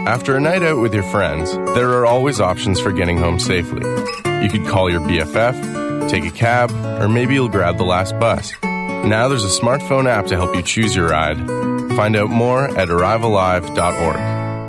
After a night out with your friends, there are always options for getting home safely. You could call your BFF, take a cab, or maybe you'll grab the last bus. Now there's a smartphone app to help you choose your ride. Find out more at arrivealive.org.